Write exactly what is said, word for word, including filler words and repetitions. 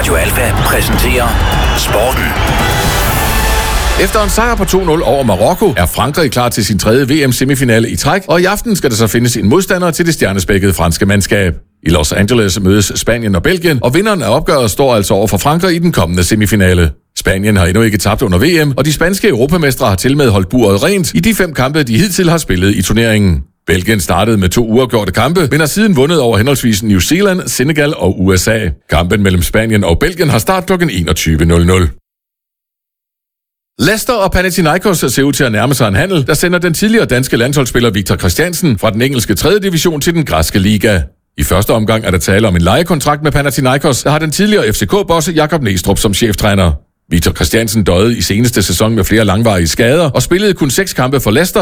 Radio Alfa præsenterer Sporten. Efter en sejr på to nul over Marokko er Frankrig klar til sin tredje V M-semifinale i træk, og i aften skal der så findes en modstander til det stjernespækkede franske mandskab. I Los Angeles mødes Spanien og Belgien, og vinderen af opgøret står altså over for Frankrig i den kommende semifinale. Spanien har endnu ikke tabt under V M, og de spanske europamestre har tilmed holdt buret rent i de fem kampe, de hidtil har spillet i turneringen. Belgien startede med to uafgjorte kampe, men har siden vundet over henholdsvis New Zealand, Senegal og U S A. Kampen mellem Spanien og Belgien har start klokken enogtyve nul nul. Leicester og Panathinaikos ser ud til at nærme sig en handel, der sender den tidligere danske landsholdsspiller Victor Christiansen fra den engelske tredje division til den græske liga. I første omgang er der tale om en lejekontrakt med Panathinaikos, der har den tidligere F C K-bosse Jakob Næstrup som cheftræner. Victor Christiansen døjede i seneste sæson med flere langvarige skader og spillede kun seks kampe for Leicester